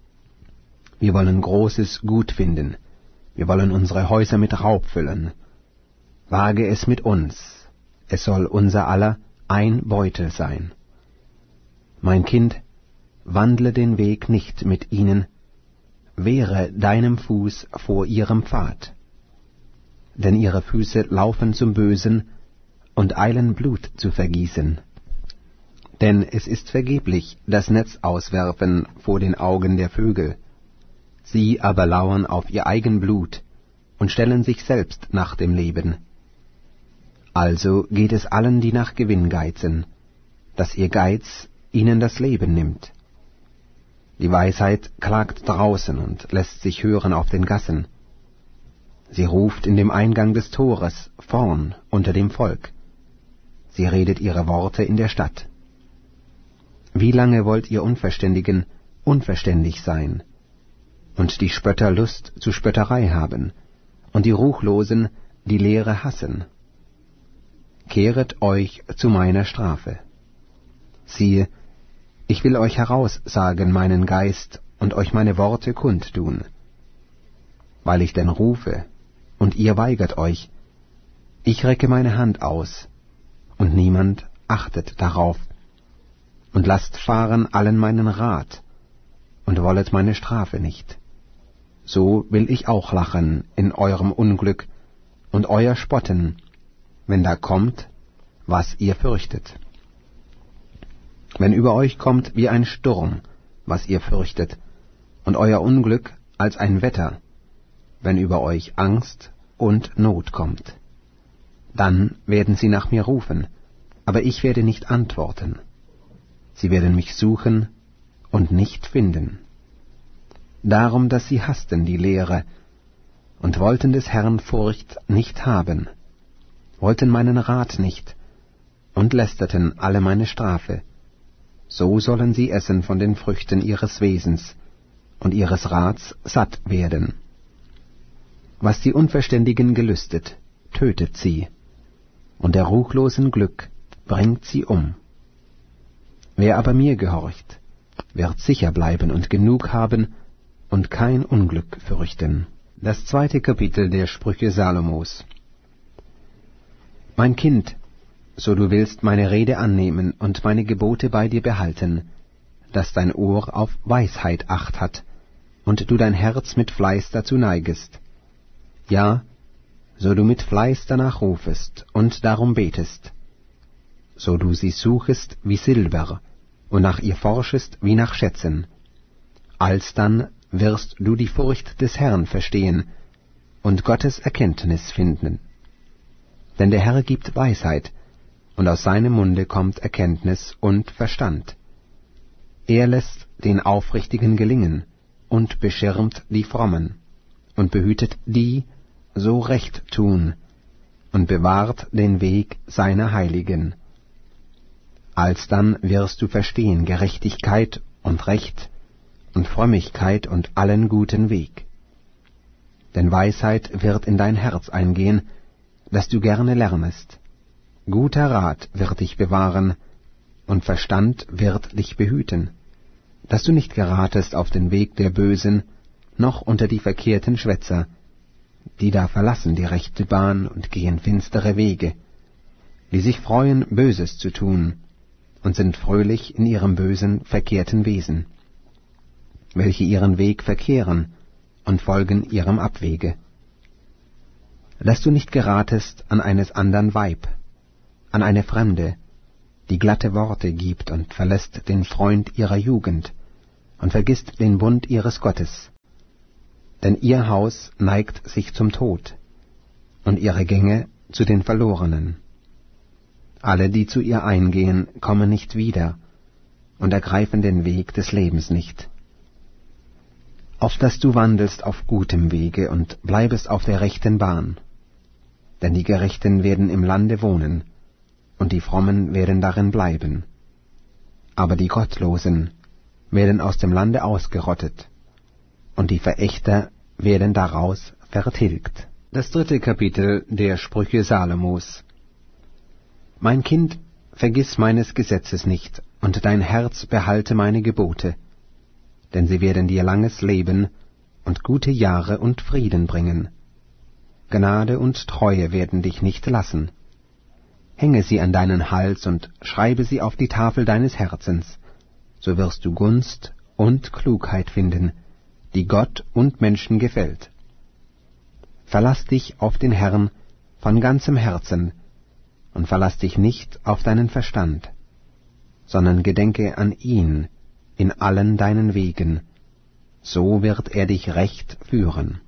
Wir wollen großes Gut finden, wir wollen unsere Häuser mit Raub füllen. Wage es mit uns, es soll unser aller ein Beutel sein. Mein Kind, wandle den Weg nicht mit ihnen, wehre deinem Fuß vor ihrem Pfad. Denn ihre Füße laufen zum Bösen und eilen Blut zu vergießen. Denn es ist vergeblich das Netz auswerfen vor den Augen der Vögel. Sie aber lauern auf ihr eigen Blut und stellen sich selbst nach dem Leben. Also geht es allen, die nach Gewinn geizen, dass ihr Geiz ihnen das Leben nimmt. Die Weisheit klagt draußen und lässt sich hören auf den Gassen. Sie ruft in dem Eingang des Tores, vorn unter dem Volk. Sie redet ihre Worte in der Stadt. Wie lange wollt ihr Unverständigen unverständig sein, und die Spötter Lust zu Spötterei haben, und die Ruchlosen die Lehre hassen? Kehret euch zu meiner Strafe. Siehe, ich will euch heraussagen meinen Geist und euch meine Worte kundtun. Weil ich denn rufe, und ihr weigert euch, ich recke meine Hand aus, und niemand achtet darauf, und lasst fahren allen meinen Rat, und wollet meine Strafe nicht. So will ich auch lachen in eurem Unglück und euer Spotten, wenn da kommt, was ihr fürchtet. Wenn über euch kommt wie ein Sturm, was ihr fürchtet, und euer Unglück als ein Wetter, wenn über euch Angst und Not kommt. Dann werden sie nach mir rufen, aber ich werde nicht antworten. Sie werden mich suchen und nicht finden. Darum, dass sie hassten die Lehre und wollten des Herrn Furcht nicht haben, wollten meinen Rat nicht und lästerten alle meine Strafe. So sollen sie essen von den Früchten ihres Wesens und ihres Rats satt werden. Was die Unverständigen gelüstet, tötet sie, und der Ruchlosen Glück bringt sie um. Wer aber mir gehorcht, wird sicher bleiben und genug haben und kein Unglück fürchten. Das 2. Kapitel der Sprüche Salomos. Mein Kind, so du willst meine Rede annehmen und meine Gebote bei dir behalten, dass dein Ohr auf Weisheit Acht hat und du dein Herz mit Fleiß dazu neigest. Ja, so du mit Fleiß danach rufest und darum betest, so du sie suchest wie Silber und nach ihr forschest wie nach Schätzen. Alsdann wirst du die Furcht des Herrn verstehen und Gottes Erkenntnis finden. Denn der Herr gibt Weisheit, und aus seinem Munde kommt Erkenntnis und Verstand. Er lässt den Aufrichtigen gelingen und beschirmt die Frommen und behütet die, so recht tun, und bewahrt den Weg seiner Heiligen. Alsdann wirst du verstehen Gerechtigkeit und Recht und Frömmigkeit und allen guten Weg. Denn Weisheit wird in dein Herz eingehen, dass du gerne lernest. Guter Rat wird dich bewahren, und Verstand wird dich behüten, dass du nicht geratest auf den Weg der Bösen, noch unter die verkehrten Schwätzer, die da verlassen die rechte Bahn und gehen finstere Wege, die sich freuen, Böses zu tun, und sind fröhlich in ihrem bösen, verkehrten Wesen, welche ihren Weg verkehren und folgen ihrem Abwege. Dass du nicht geratest an eines andern Weib, an eine Fremde, die glatte Worte gibt und verlässt den Freund ihrer Jugend, und vergisst den Bund ihres Gottes. Denn ihr Haus neigt sich zum Tod, und ihre Gänge zu den Verlorenen. Alle, die zu ihr eingehen, kommen nicht wieder und ergreifen den Weg des Lebens nicht. Auf dass du wandelst auf gutem Wege und bleibest auf der rechten Bahn. Denn die Gerechten werden im Lande wohnen, und die Frommen werden darin bleiben. Aber die Gottlosen werden aus dem Lande ausgerottet, und die Verächter werden daraus vertilgt. Das 3. Kapitel der Sprüche Salomos. Mein Kind, vergiss meines Gesetzes nicht, und dein Herz behalte meine Gebote, denn sie werden dir langes Leben und gute Jahre und Frieden bringen. Gnade und Treue werden dich nicht lassen. Hänge sie an deinen Hals und schreibe sie auf die Tafel deines Herzens, so wirst du Gunst und Klugheit finden, die Gott und Menschen gefällt. Verlass dich auf den Herrn von ganzem Herzen und verlass dich nicht auf deinen Verstand, sondern gedenke an ihn in allen deinen Wegen, so wird er dich recht führen.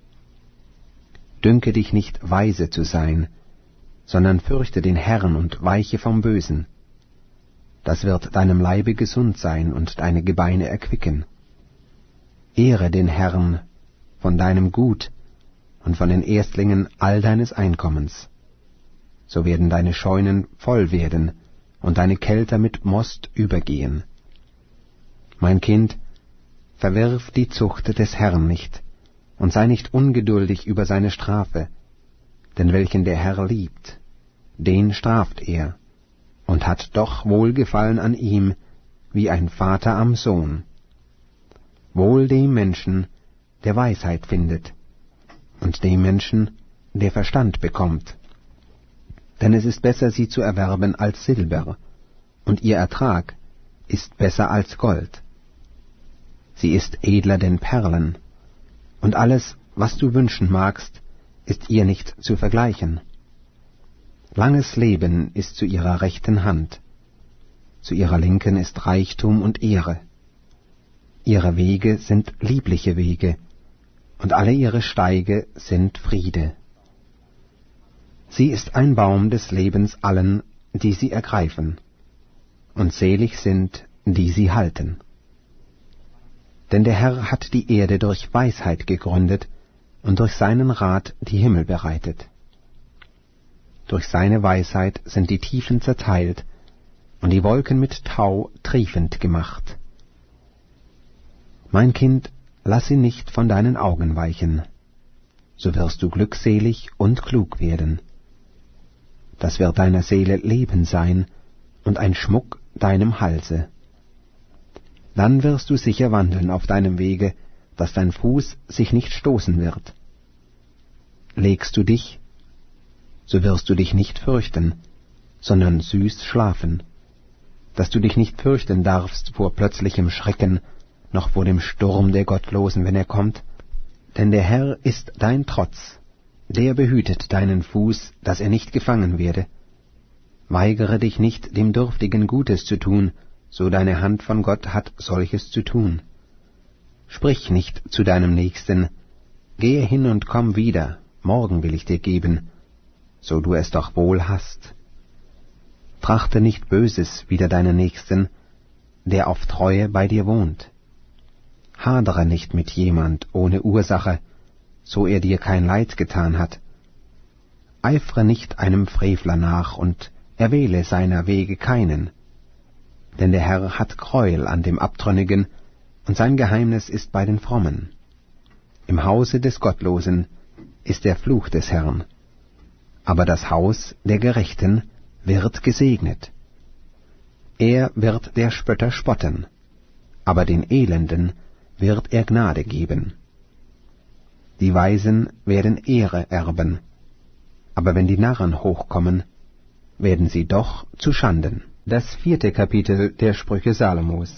Dünke dich nicht weise zu sein, sondern fürchte den Herrn und weiche vom Bösen. Das wird deinem Leibe gesund sein und deine Gebeine erquicken. Ehre den Herrn von deinem Gut und von den Erstlingen all deines Einkommens. So werden deine Scheunen voll werden und deine Kelter mit Most übergehen. Mein Kind, verwirf die Zucht des Herrn nicht und sei nicht ungeduldig über seine Strafe, denn welchen der Herr liebt, den straft er, und hat doch Wohlgefallen an ihm, wie ein Vater am Sohn. Wohl dem Menschen, der Weisheit findet, und dem Menschen, der Verstand bekommt. Denn es ist besser, sie zu erwerben als Silber, und ihr Ertrag ist besser als Gold. Sie ist edler denn Perlen, und alles, was du wünschen magst, ist ihr nicht zu vergleichen. Langes Leben ist zu ihrer rechten Hand, zu ihrer linken ist Reichtum und Ehre. Ihre Wege sind liebliche Wege, und alle ihre Steige sind Friede. Sie ist ein Baum des Lebens allen, die sie ergreifen, und selig sind, die sie halten. Denn der Herr hat die Erde durch Weisheit gegründet und durch seinen Rat die Himmel bereitet. Durch seine Weisheit sind die Tiefen zerteilt und die Wolken mit Tau triefend gemacht. Mein Kind, lass sie nicht von deinen Augen weichen, so wirst du glückselig und klug werden. Das wird deiner Seele Leben sein und ein Schmuck deinem Halse. Dann wirst du sicher wandeln auf deinem Wege, dass dein Fuß sich nicht stoßen wird. Legst du dich, so wirst du dich nicht fürchten, sondern süß schlafen, dass du dich nicht fürchten darfst vor plötzlichem Schrecken, noch vor dem Sturm der Gottlosen, wenn er kommt. Denn der Herr ist dein Trotz, der behütet deinen Fuß, dass er nicht gefangen werde. Weigere dich nicht, dem Dürftigen Gutes zu tun, so deine Hand von Gott hat, solches zu tun. Sprich nicht zu deinem Nächsten, gehe hin und komm wieder, morgen will ich dir geben, so du es doch wohl hast. Trachte nicht Böses wider deinen Nächsten, der auf Treue bei dir wohnt. Hadere nicht mit jemand ohne Ursache, so er dir kein Leid getan hat. Eifre nicht einem Frevler nach und erwähle seiner Wege keinen. Denn der Herr hat Gräuel an dem Abtrünnigen, und sein Geheimnis ist bei den Frommen. Im Hause des Gottlosen ist der Fluch des Herrn, aber das Haus der Gerechten wird gesegnet. Er wird der Spötter spotten, aber den Elenden wird er Gnade geben. Die Weisen werden Ehre erben, aber wenn die Narren hochkommen, werden sie doch zu Schanden. Das 4. Kapitel der Sprüche Salomos.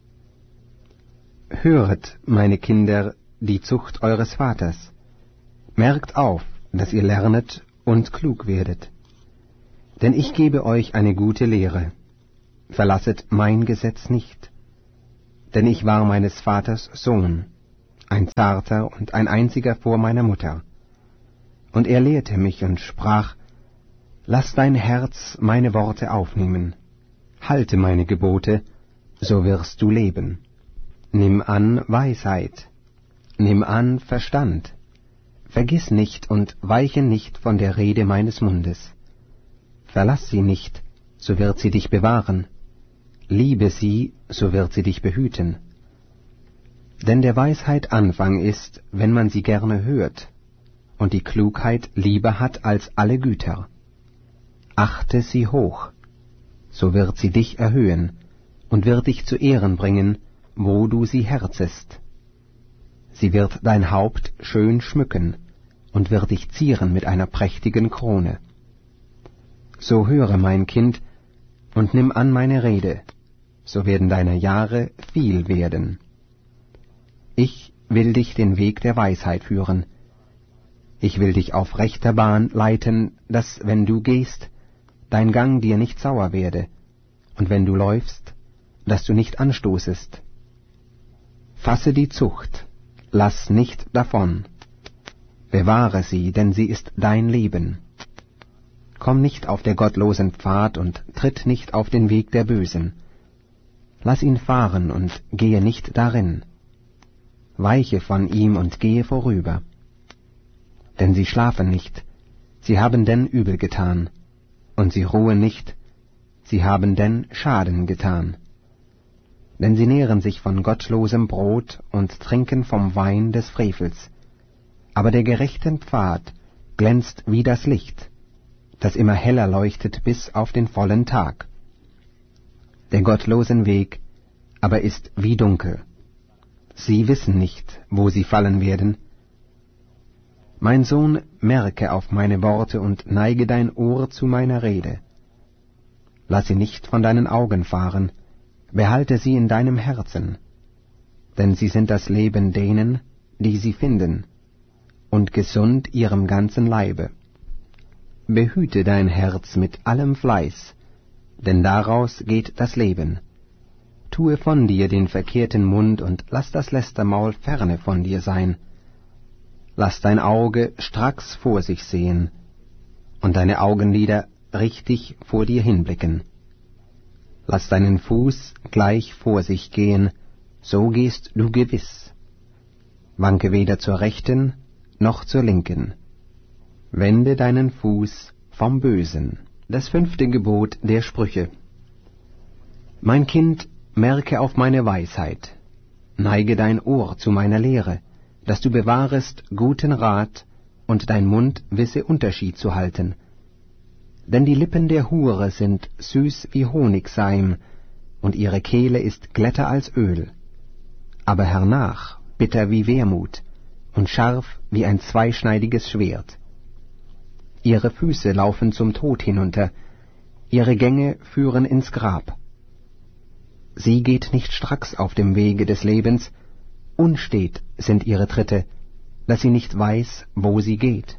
Höret, meine Kinder, die Zucht eures Vaters. Merkt auf, dass ihr lernet und klug werdet. Denn ich gebe euch eine gute Lehre. Verlasset mein Gesetz nicht. denn ich war meines Vaters Sohn, ein zarter und ein einziger vor meiner Mutter. Und er lehrte mich und sprach, Lass dein Herz meine Worte aufnehmen, halte meine Gebote, so wirst du leben. Nimm an Weisheit, nimm an Verstand, vergiss nicht und weiche nicht von der Rede meines Mundes. Verlass sie nicht, so wird sie dich bewahren, liebe sie, so wird sie dich behüten. Denn der Weisheit Anfang ist, wenn man sie gerne hört, und die Klugheit lieber hat als alle Güter. Achte sie hoch, so wird sie dich erhöhen und wird dich zu Ehren bringen, wo du sie herzest. Sie wird dein Haupt schön schmücken und wird dich zieren mit einer prächtigen Krone. So höre, mein Kind, und nimm an meine Rede, so werden deine Jahre viel werden. Ich will dich den Weg der Weisheit führen. Ich will dich auf rechter Bahn leiten, dass, wenn du gehst, dein Gang dir nicht sauer werde, und wenn du läufst, dass du nicht anstoßest. Fasse die Zucht, lass nicht davon. Bewahre sie, denn sie ist dein Leben. Komm nicht auf der gottlosen Pfad und tritt nicht auf den Weg der Bösen. Lass ihn fahren und gehe nicht darin. Weiche von ihm und gehe vorüber. Denn sie schlafen nicht, sie haben denn übel getan, und sie ruhen nicht, sie haben denn Schaden getan. Denn sie nähren sich von gottlosem Brot und trinken vom Wein des Frevels. Aber der gerechten Pfad glänzt wie das Licht, das immer heller leuchtet bis auf den vollen Tag. Der gottlosen Weg aber ist wie dunkel. Sie wissen nicht, wo sie fallen werden. Mein Sohn, merke auf meine Worte und neige dein Ohr zu meiner Rede. Lass sie nicht von deinen Augen fahren, behalte sie in deinem Herzen, denn sie sind das Leben denen, die sie finden, und gesund ihrem ganzen Leibe. Behüte dein Herz mit allem Fleiß, denn daraus geht das Leben. Tue von dir den verkehrten Mund und lass das Lästermaul ferne von dir sein. Lass dein Auge stracks vor sich sehen und deine Augenlider richtig vor dir hinblicken. Lass deinen Fuß gleich vor sich gehen, so gehst du gewiss. Wanke weder zur Rechten noch zur Linken. Wende deinen Fuß vom Bösen. Das 5. Gebot der Sprüche. Mein Kind, merke auf meine Weisheit, neige dein Ohr zu meiner Lehre, dass du bewahrest guten Rat und dein Mund wisse Unterschied zu halten. Denn die Lippen der Hure sind süß wie Honigseim, und ihre Kehle ist glätter als Öl, aber hernach bitter wie Wermut und scharf wie ein zweischneidiges Schwert. Ihre Füße laufen zum Tod hinunter, ihre Gänge führen ins Grab. Sie geht nicht stracks auf dem Wege des Lebens, unstet sind ihre Tritte, dass sie nicht weiß, wo sie geht.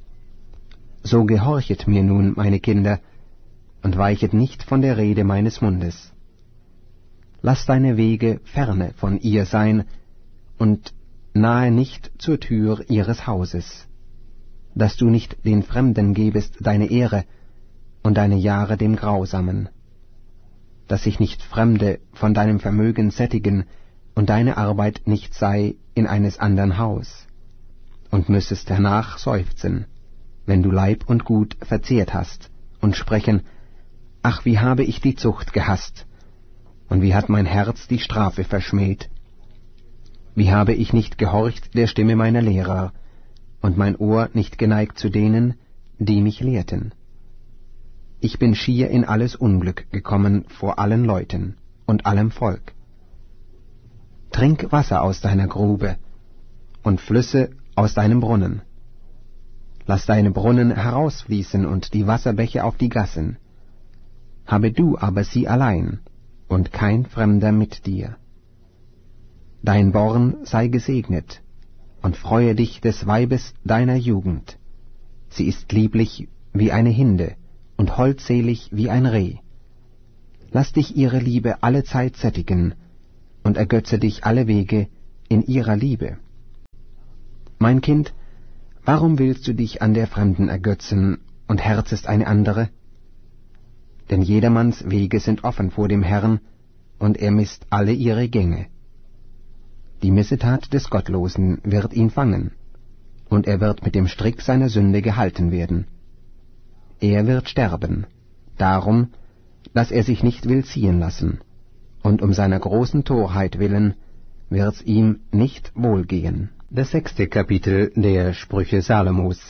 So gehorchet mir nun, meine Kinder, und weichet nicht von der Rede meines Mundes. Lass deine Wege ferne von ihr sein, und nahe nicht zur Tür ihres Hauses, dass du nicht den Fremden gebest deine Ehre und deine Jahre dem Grausamen, dass sich nicht Fremde von deinem Vermögen sättigen und deine Arbeit nicht sei in eines andern Haus, und müssest hernach seufzen, wenn du Leib und Gut verzehrt hast, und sprechen, ach, wie habe ich die Zucht gehasst, und wie hat mein Herz die Strafe verschmäht. Wie habe ich nicht gehorcht der Stimme meiner Lehrer, und mein Ohr nicht geneigt zu denen, die mich lehrten. Ich bin schier in alles Unglück gekommen vor allen Leuten und allem Volk. Trink Wasser aus deiner Grube und Flüsse aus deinem Brunnen. Lass deine Brunnen herausfließen und die Wasserbäche auf die Gassen. Habe du aber sie allein und kein Fremder mit dir. Dein Born sei gesegnet, und freue dich des Weibes deiner Jugend. Sie ist lieblich wie eine Hinde und holdselig wie ein Reh. Lass dich ihre Liebe allezeit sättigen, und ergötze dich alle Wege in ihrer Liebe. Mein Kind, warum willst du dich an der Fremden ergötzen und herzest eine andere? Denn jedermanns Wege sind offen vor dem Herrn, und er misst alle ihre Gänge. Die Missetat des Gottlosen wird ihn fangen, und er wird mit dem Strick seiner Sünde gehalten werden. Er wird sterben, darum, dass er sich nicht will ziehen lassen, und um seiner großen Torheit willen wird's ihm nicht wohlgehen. Das 6. Kapitel der Sprüche Salomos.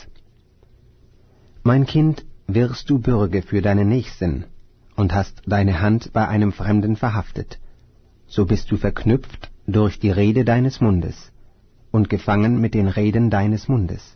Mein Kind, wirst du Bürge für deinen Nächsten und hast deine Hand bei einem Fremden verhaftet, so bist du verknüpft durch die Rede deines Mundes und gefangen mit den Reden deines Mundes.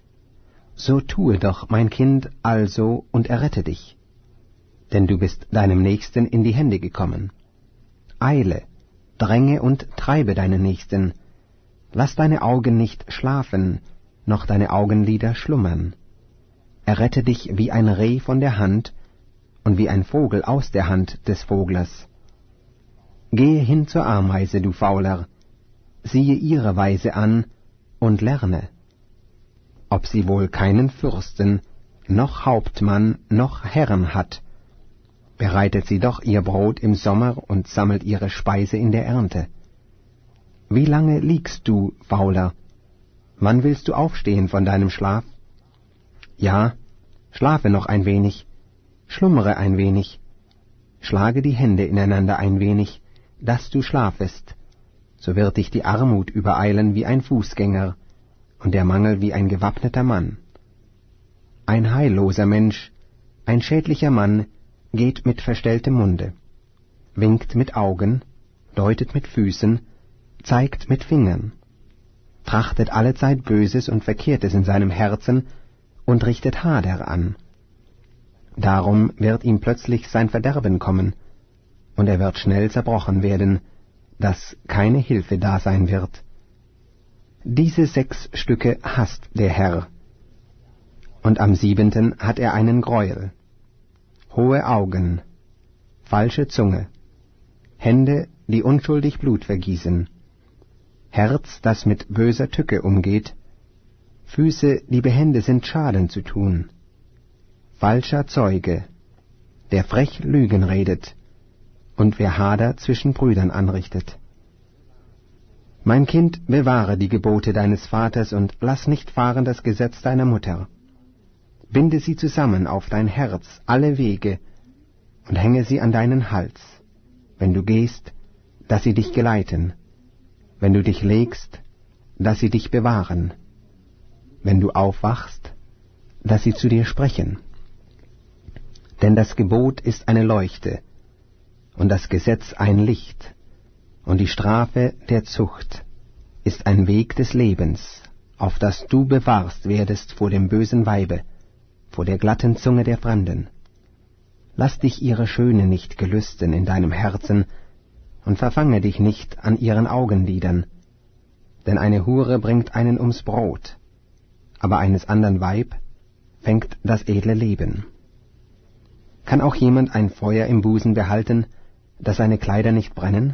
So tue doch, mein Kind, also und errette dich, denn du bist deinem Nächsten in die Hände gekommen. Eile, dränge und treibe deinen Nächsten, lass deine Augen nicht schlafen, noch deine Augenlider schlummern. Errette dich wie ein Reh von der Hand und wie ein Vogel aus der Hand des Voglers. Gehe hin zur Ameise, du Fauler, siehe ihre Weise an und lerne, ob sie wohl keinen Fürsten, noch Hauptmann, noch Herren hat, bereitet sie doch ihr Brot im Sommer und sammelt ihre Speise in der Ernte. Wie lange liegst du, Fauler? Wann willst du aufstehen von deinem Schlaf? Ja, schlafe noch ein wenig, schlummere ein wenig, schlage die Hände ineinander ein wenig, dass du schlafest, so wird dich die Armut übereilen wie ein Fußgänger und der Mangel wie ein gewappneter Mann. Ein heilloser Mensch, ein schädlicher Mann, geht mit verstelltem Munde, winkt mit Augen, deutet mit Füßen, zeigt mit Fingern, trachtet allezeit Böses und Verkehrtes in seinem Herzen und richtet Hader an. Darum wird ihm plötzlich sein Verderben kommen, und er wird schnell zerbrochen werden, dass keine Hilfe da sein wird. Diese 6 Stücke hasst der Herr, und am 7. hat er einen Greuel. Hohe Augen, falsche Zunge, Hände, die unschuldig Blut vergießen, Herz, das mit böser Tücke umgeht, Füße, die behende sind, Schaden zu tun, falscher Zeuge, der frech Lügen redet, und wer Hader zwischen Brüdern anrichtet. Mein Kind, bewahre die Gebote deines Vaters und lass nicht fahren das Gesetz deiner Mutter. Binde sie zusammen auf dein Herz, alle Wege, und hänge sie an deinen Hals, wenn du gehst, dass sie dich geleiten, wenn du dich legst, dass sie dich bewahren, wenn du aufwachst, dass sie zu dir sprechen. Denn das Gebot ist eine Leuchte, und das Gesetz ein Licht, und die Strafe der Zucht ist ein Weg des Lebens, auf das du bewahrst werdest vor dem bösen Weibe, vor der glatten Zunge der Fremden. Lass dich ihre Schöne nicht gelüsten in deinem Herzen, und verfange dich nicht an ihren Augenlidern, denn eine Hure bringt einen ums Brot, aber eines andern Weib fängt das edle Leben. Kann auch jemand ein Feuer im Busen behalten, dass seine Kleider nicht brennen?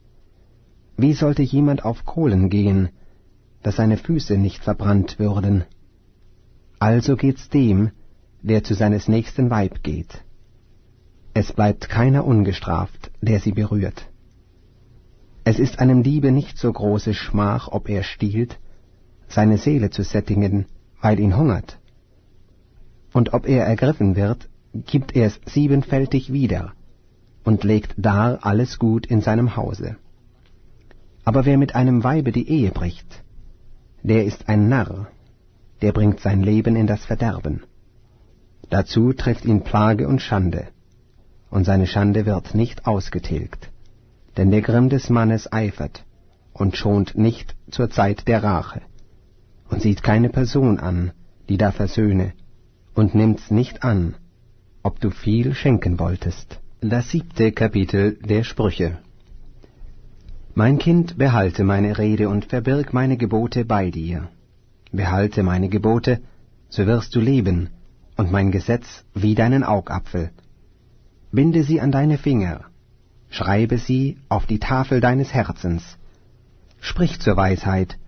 Wie sollte jemand auf Kohlen gehen, dass seine Füße nicht verbrannt würden? Also geht's dem, der zu seines nächsten Weib geht. Es bleibt keiner ungestraft, der sie berührt. Es ist einem Diebe nicht so große Schmach, ob er stiehlt, seine Seele zu sättigen, weil ihn hungert. Und ob er ergriffen wird, gibt er es 7-fältig wieder und legt dar alles Gut in seinem Hause. Aber wer mit einem Weibe die Ehe bricht, der ist ein Narr, der bringt sein Leben in das Verderben. Dazu trifft ihn Plage und Schande, und seine Schande wird nicht ausgetilgt, denn der Grimm des Mannes eifert und schont nicht zur Zeit der Rache, und sieht keine Person an, die da versöhne, und nimmt's nicht an, ob du viel schenken wolltest. Das 7. Kapitel der Sprüche. Mein Kind, behalte meine Rede und verbirg meine Gebote bei dir. Behalte meine Gebote, so wirst du leben, und mein Gesetz wie deinen Augapfel. Binde sie an deine Finger, schreibe sie auf die Tafel deines Herzens. Sprich zur Weisheit,